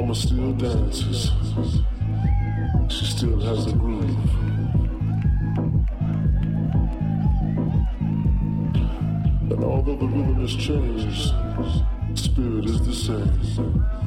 Mama still dances. She still has a groove. And although the rhythm has changed, spirit is the same.